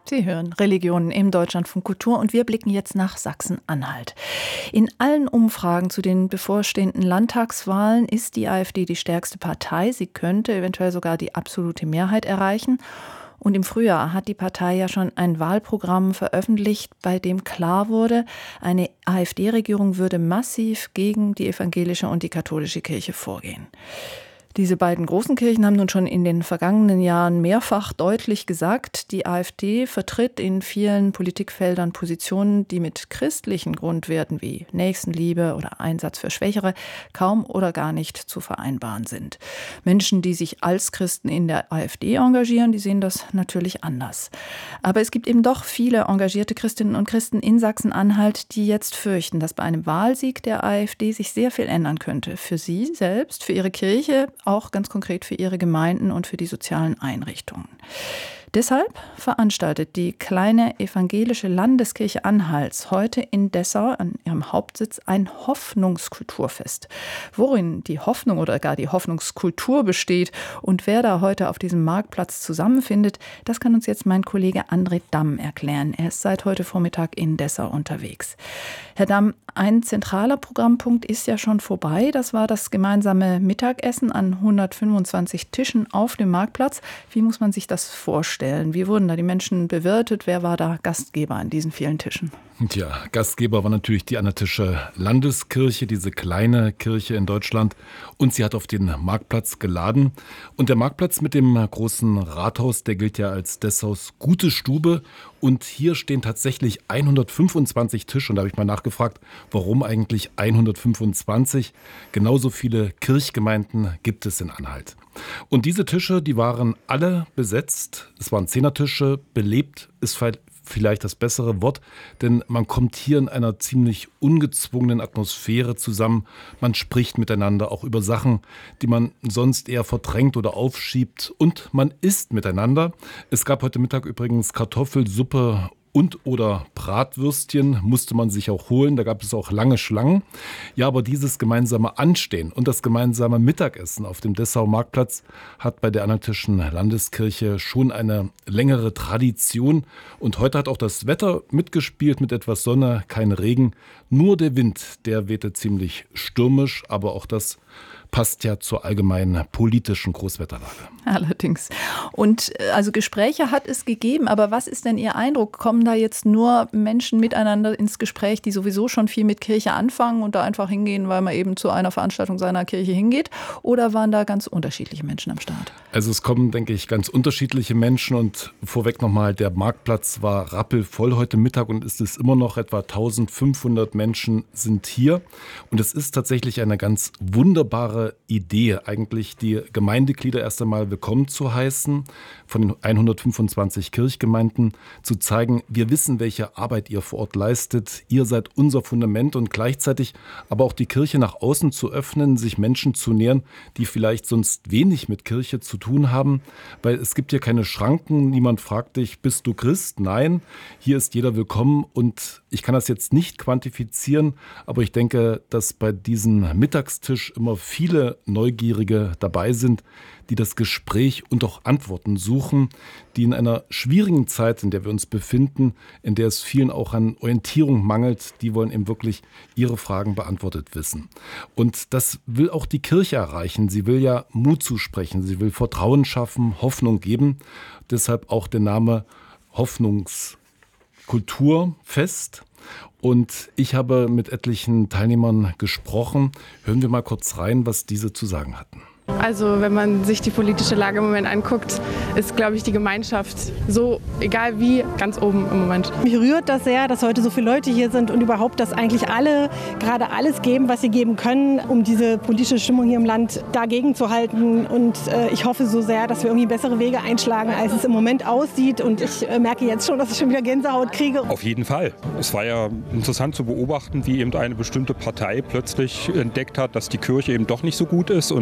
Sie hören Religionen im Deutschlandfunk Kultur und wir blicken jetzt nach Sachsen-Anhalt. In allen Umfragen zu den bevorstehenden Landtagswahlen ist die AfD die stärkste Partei. Sie könnte eventuell sogar die absolute Mehrheit erreichen. Und im Frühjahr hat die Partei ja schon ein Wahlprogramm veröffentlicht, bei dem klar wurde, eine AfD-Regierung würde massiv gegen die evangelische und die katholische Kirche vorgehen. Diese beiden großen Kirchen haben nun schon in den vergangenen Jahren mehrfach deutlich gesagt, die AfD vertritt in vielen Politikfeldern Positionen, die mit christlichen Grundwerten wie Nächstenliebe oder Einsatz für Schwächere kaum oder gar nicht zu vereinbaren sind. Menschen, die sich als Christen in der AfD engagieren, die sehen das natürlich anders. Aber es gibt eben doch viele engagierte Christinnen und Christen in Sachsen-Anhalt, die jetzt fürchten, dass bei einem Wahlsieg der AfD sich sehr viel ändern könnte. Für sie selbst, für ihre Kirche, auch ganz konkret für ihre Gemeinden und für die sozialen Einrichtungen. Deshalb veranstaltet die kleine evangelische Landeskirche Anhalts heute in Dessau an ihrem Hauptsitz ein Hoffnungskulturfest. Worin die Hoffnung oder gar die Hoffnungskultur besteht und wer da heute auf diesem Marktplatz zusammenfindet, das kann uns jetzt mein Kollege André Damm erklären. Er ist seit heute Vormittag in Dessau unterwegs. Herr Damm, ein zentraler Programmpunkt ist ja schon vorbei. Das war das gemeinsame Mittagessen an 125 Tischen auf dem Marktplatz. Wie muss man sich das vorstellen? Wie wurden da die Menschen bewirtet? Wer war da Gastgeber an diesen vielen Tischen? Tja, Gastgeber war natürlich die Anhaltische Landeskirche, diese kleine Kirche in Deutschland. Und sie hat auf den Marktplatz geladen. Und der Marktplatz mit dem großen Rathaus, der gilt ja als Dessaus gute Stube. Und hier stehen tatsächlich 125 Tische. Und da habe ich mal nachgefragt, warum eigentlich 125? Genauso viele Kirchgemeinden gibt es in Anhalt. Und diese Tische, die waren alle besetzt. Es waren Zehnertische, belebt ist vielleicht das bessere Wort, denn man kommt hier in einer ziemlich ungezwungenen Atmosphäre zusammen. Man spricht miteinander auch über Sachen, die man sonst eher verdrängt oder aufschiebt, und man isst miteinander. Es gab heute Mittag übrigens Kartoffelsuppe und oder Bratwürstchen musste man sich auch holen. Da gab es auch lange Schlangen. Ja, aber dieses gemeinsame Anstehen und das gemeinsame Mittagessen auf dem Dessauer Marktplatz hat bei der Anhaltischen Landeskirche schon eine längere Tradition. Und heute hat auch das Wetter mitgespielt mit etwas Sonne, kein Regen. Nur der Wind, der wehte ziemlich stürmisch, aber auch das passt ja zur allgemeinen politischen Großwetterlage. Allerdings. Und also Gespräche hat es gegeben, aber was ist denn Ihr Eindruck? Kommen da jetzt nur Menschen miteinander ins Gespräch, die sowieso schon viel mit Kirche anfangen und da einfach hingehen, weil man eben zu einer Veranstaltung seiner Kirche hingeht? Oder waren da ganz unterschiedliche Menschen am Start? Also es kommen, denke ich, ganz unterschiedliche Menschen, und vorweg nochmal, der Marktplatz war rappelvoll heute Mittag und ist es immer noch. Etwa 1500 Menschen sind hier, und es ist tatsächlich eine ganz wunderbare Idee, eigentlich die Gemeindeglieder erst einmal willkommen zu heißen, von den 125 Kirchgemeinden zu zeigen, wir wissen, welche Arbeit ihr vor Ort leistet, ihr seid unser Fundament, und gleichzeitig aber auch die Kirche nach außen zu öffnen, sich Menschen zu nähern, die vielleicht sonst wenig mit Kirche zu tun haben, weil es gibt hier keine Schranken, niemand fragt dich, bist du Christ? Nein, hier ist jeder willkommen, und ich kann das jetzt nicht quantifizieren, aber ich denke, dass bei diesem Mittagstisch immer viele Neugierige dabei sind, die das Gespräch und auch Antworten suchen, die in einer schwierigen Zeit, in der wir uns befinden, in der es vielen auch an Orientierung mangelt, die wollen eben wirklich ihre Fragen beantwortet wissen. Und das will auch die Kirche erreichen. Sie will ja Mut zusprechen, sie will Vertrauen schaffen, Hoffnung geben. Deshalb auch der Name Hoffnungskulturfest. Und ich habe mit etlichen Teilnehmern gesprochen. Hören wir mal kurz rein, was diese zu sagen hatten. Also wenn man sich die politische Lage im Moment anguckt, ist, glaube ich, die Gemeinschaft so, egal wie, ganz oben im Moment. Mich rührt das sehr, dass heute so viele Leute hier sind und überhaupt, dass eigentlich alle gerade alles geben, was sie geben können, um diese politische Stimmung hier im Land dagegen zu halten. Und ich hoffe so sehr, dass wir irgendwie bessere Wege einschlagen, als es im Moment aussieht. Und ich merke jetzt schon, dass ich schon wieder Gänsehaut kriege. Auf jeden Fall. Es war ja interessant zu beobachten, wie eben eine bestimmte Partei plötzlich entdeckt hat, dass die Kirche eben doch nicht so gut ist, und fand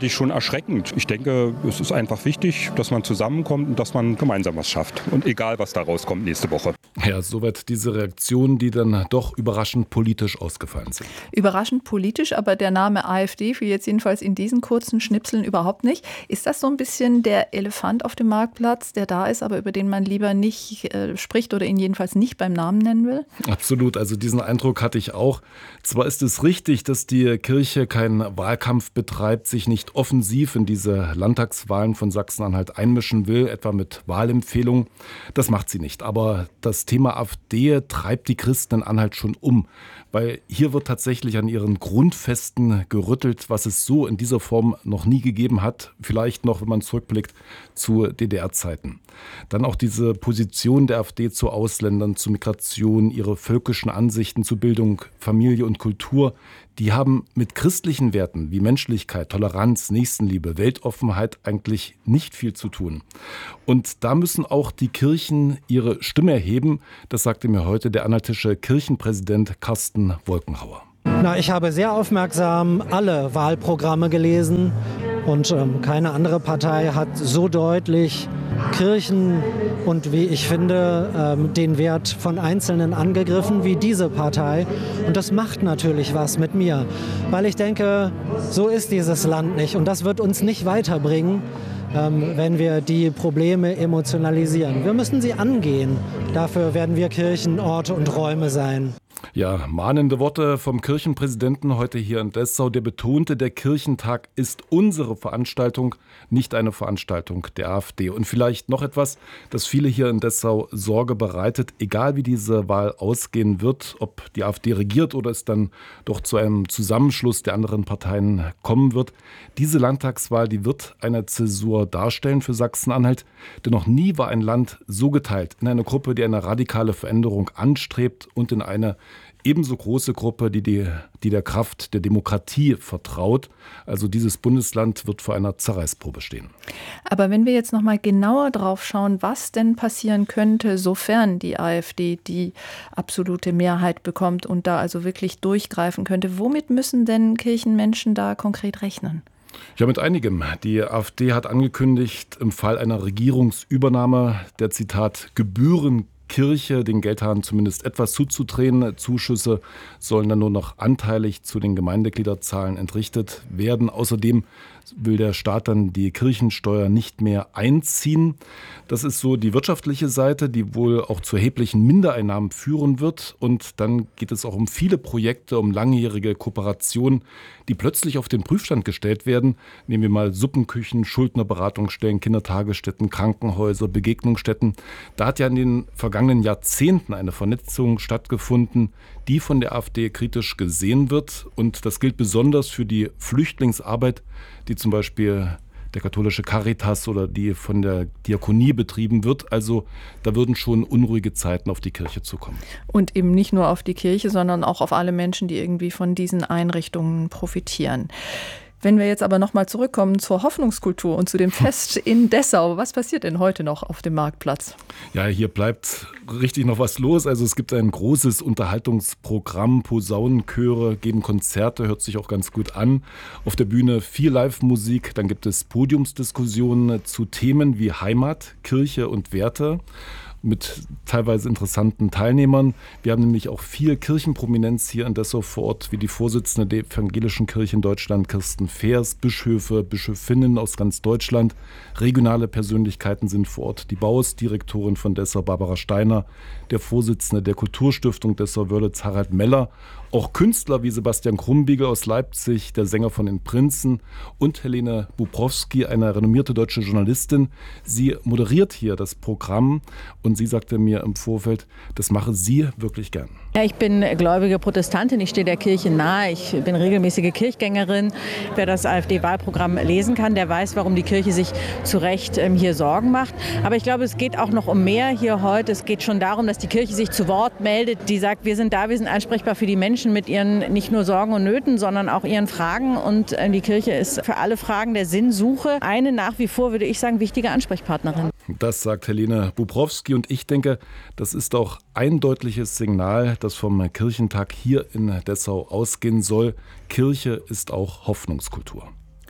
fand ich schon erschreckend. Ich denke, es ist einfach wichtig, dass man zusammenkommt und dass man gemeinsam was schafft. Und egal, was da rauskommt nächste Woche. Ja, soweit diese Reaktionen, die dann doch überraschend politisch ausgefallen sind. Überraschend politisch, aber der Name AfD fiel jetzt jedenfalls in diesen kurzen Schnipseln überhaupt nicht. Ist das so ein bisschen der Elefant auf dem Marktplatz, der da ist, aber über den man lieber nicht spricht oder ihn jedenfalls nicht beim Namen nennen will? Absolut, also diesen Eindruck hatte ich auch. Zwar ist es richtig, dass die Kirche keinen Wahlkampf betreibt, sich nicht offensiv in diese Landtagswahlen von Sachsen-Anhalt einmischen will, etwa mit Wahlempfehlungen. Das macht sie nicht. Aber das Thema AfD treibt die Christen in Anhalt schon um, weil hier wird tatsächlich an ihren Grundfesten gerüttelt, was es so in dieser Form noch nie gegeben hat. Vielleicht noch, wenn man zurückblickt, zu DDR-Zeiten. Dann auch diese Position der AfD zu Ausländern, zu Migration, ihre völkischen Ansichten zu Bildung, Familie und Kultur, die haben mit christlichen Werten wie Menschlichkeit, Toleranz, Nächstenliebe, Weltoffenheit eigentlich nicht viel zu tun. Und da müssen auch die Kirchen ihre Stimme erheben. Das sagte mir heute der anhaltische Kirchenpräsident Carsten Wolkenhauer. Ich habe sehr aufmerksam alle Wahlprogramme gelesen und keine andere Partei hat so deutlich Kirchen und, wie ich finde, den Wert von Einzelnen angegriffen wie diese Partei. Und das macht natürlich was mit mir, weil ich denke, so ist dieses Land nicht und das wird uns nicht weiterbringen, wenn wir die Probleme emotionalisieren. Wir müssen sie angehen. Dafür werden wir Kirchen, Orte und Räume sein. Ja, mahnende Worte vom Kirchenpräsidenten heute hier in Dessau. Der betonte, der Kirchentag ist unsere Veranstaltung, nicht eine Veranstaltung der AfD. Und vielleicht noch etwas, das viele hier in Dessau Sorge bereitet. Egal wie diese Wahl ausgehen wird, ob die AfD regiert oder es dann doch zu einem Zusammenschluss der anderen Parteien kommen wird, diese Landtagswahl, die wird eine Zäsur darstellen für Sachsen-Anhalt. Denn noch nie war ein Land so geteilt in eine Gruppe, die eine radikale Veränderung anstrebt und in eine ebenso große Gruppe, die der Kraft der Demokratie vertraut. Also dieses Bundesland wird vor einer Zerreißprobe stehen. Aber wenn wir jetzt noch mal genauer drauf schauen, was denn passieren könnte, sofern die AfD die absolute Mehrheit bekommt und da also wirklich durchgreifen könnte, womit müssen denn Kirchenmenschen da konkret rechnen? Ja, mit einigem. Die AfD hat angekündigt, im Fall einer Regierungsübernahme der, Zitat, Gebührenkirche den Geldhahn zumindest etwas zuzudrehen. Zuschüsse sollen dann nur noch anteilig zu den Gemeindegliederzahlen entrichtet werden. Außerdem will der Staat dann die Kirchensteuer nicht mehr einziehen. Das ist so die wirtschaftliche Seite, die wohl auch zu erheblichen Mindereinnahmen führen wird. Und dann geht es auch um viele Projekte, um langjährige Kooperationen, die plötzlich auf den Prüfstand gestellt werden. Nehmen wir mal Suppenküchen, Schuldnerberatungsstellen, Kindertagesstätten, Krankenhäuser, Begegnungsstätten. Da hat ja in den vergangenen Jahrzehnten eine Vernetzung stattgefunden, die von der AfD kritisch gesehen wird. Und das gilt besonders für die Flüchtlingsarbeit, die zum Beispiel der katholische Caritas oder die von der Diakonie betrieben wird. Also da würden schon unruhige Zeiten auf die Kirche zukommen. Und eben nicht nur auf die Kirche, sondern auch auf alle Menschen, die irgendwie von diesen Einrichtungen profitieren. Wenn wir jetzt aber nochmal zurückkommen zur Hoffnungskultur und zu dem Fest in Dessau, was passiert denn heute noch auf dem Marktplatz? Ja, hier bleibt richtig noch was los. Also es gibt ein großes Unterhaltungsprogramm, Posaunenchöre geben Konzerte, hört sich auch ganz gut an. Auf der Bühne viel Live-Musik, dann gibt es Podiumsdiskussionen zu Themen wie Heimat, Kirche und Werte, mit teilweise interessanten Teilnehmern. Wir haben nämlich auch viel Kirchenprominenz hier in Dessau vor Ort, wie die Vorsitzende der Evangelischen Kirche in Deutschland, Kirsten Feers, Bischöfe, Bischöfinnen aus ganz Deutschland. Regionale Persönlichkeiten sind vor Ort. Die Bauhausdirektorin von Dessau, Barbara Steiner, der Vorsitzende der Kulturstiftung Dessau-Wörlitz, Harald Meller, auch Künstler wie Sebastian Krumbiegel aus Leipzig, der Sänger von den Prinzen und Helene Bubrowski, eine renommierte deutsche Journalistin. Sie moderiert hier das Programm und sie sagte mir im Vorfeld, das mache sie wirklich gern. Ja, ich bin gläubige Protestantin, ich stehe der Kirche nahe, ich bin regelmäßige Kirchgängerin. Wer das AfD-Wahlprogramm lesen kann, der weiß, warum die Kirche sich zu Recht hier Sorgen macht. Aber ich glaube, es geht auch noch um mehr hier heute. Es geht schon darum, dass die Kirche sich zu Wort meldet, die sagt, wir sind da, wir sind ansprechbar für die Menschen mit ihren nicht nur Sorgen und Nöten, sondern auch ihren Fragen. Und die Kirche ist für alle Fragen der Sinnsuche eine nach wie vor, würde ich sagen, wichtige Ansprechpartnerin. Das sagt Helene Bubrowski und ich denke, das ist auch ein deutliches Signal, das vom Kirchentag hier in Dessau ausgehen soll. Kirche ist auch Hoffnungskultur.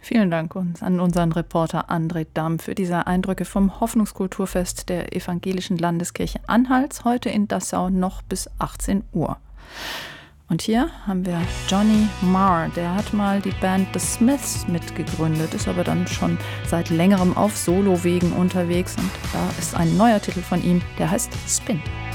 Vielen Dank an unseren Reporter André Damm für diese Eindrücke vom Hoffnungskulturfest der Evangelischen Landeskirche Anhalts, heute in Dassau noch bis 18 Uhr. Und hier haben wir Johnny Marr, der hat mal die Band The Smiths mitgegründet, ist aber dann schon seit längerem auf Solowegen unterwegs und da ist ein neuer Titel von ihm, der heißt Spin.